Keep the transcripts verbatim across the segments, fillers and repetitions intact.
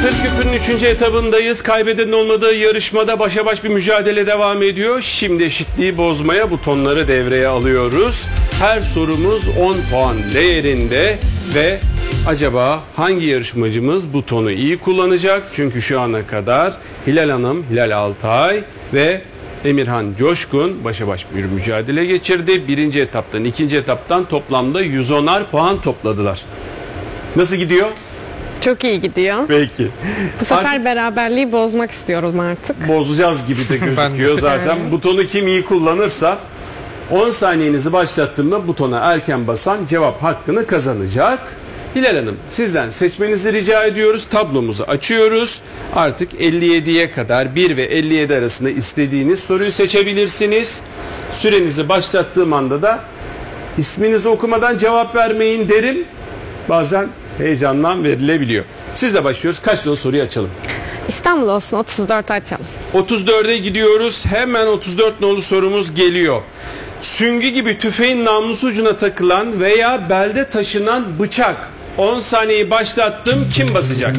Tırköprü'nün üçüncü etabındayız. Kaybedenin olmadığı yarışmada başa baş bir mücadele devam ediyor. Şimdi eşitliği bozmaya butonları devreye alıyoruz. Her sorumuz on puan değerinde ve acaba hangi yarışmacımız butonu iyi kullanacak? Çünkü şu ana kadar Hilal Hanım, Hilal Altay ve Emirhan Coşkun başa baş bir mücadele geçirdi. Birinci etaptan, ikinci etaptan toplamda yüz onar puan topladılar. Nasıl gidiyor? Çok iyi gidiyor. Peki. Bu sefer Artık beraberliği bozmak istiyorum artık. bozacağız gibi de gözüküyor zaten. Butonu kim iyi kullanırsa on saniyenizi başlattığımda butona erken basan cevap hakkını kazanacak. Hilal Hanım, sizden seçmenizi rica ediyoruz. Tablomuzu açıyoruz. Artık elli yediye kadar bir ve elli yedi arasında istediğiniz soruyu seçebilirsiniz. Sürenizi başlattığım anda da isminizi okumadan cevap vermeyin derim. Bazen heyecandan verilebiliyor. Sizle başlıyoruz. Kaç tane soruyu açalım? İstanbul olsun, otuz dört açalım. otuz dörde gidiyoruz. Hemen otuz dört nolu sorumuz geliyor. Süngü gibi tüfeğin namlusu ucuna takılan veya belde taşınan bıçak. on saniyeyi başlattım. Kim basacak?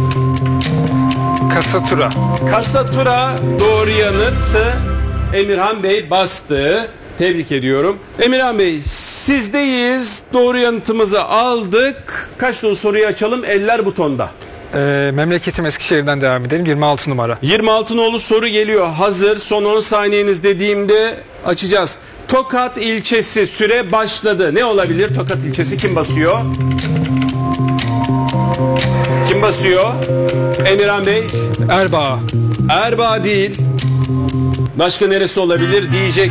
Kasatura. Kasatura doğru yanıt. Emirhan Bey bastı. Tebrik ediyorum. Emirhan Bey sizdeyiz. Doğru yanıtımızı aldık. Kaç nolu soruyu açalım? Eller butonda. Ee, memleketim Eskişehir'den devam edelim. yirmi altı numara. yirmi altı nolu soru geliyor. Hazır. Son on saniyeniz dediğimde açacağız. Tokat ilçesi, süre başladı. Ne olabilir? Tokat ilçesi kim basıyor? Kim basıyor? Emirhan Bey. Erbaa. Erbaa değil. Başka neresi olabilir diyecek.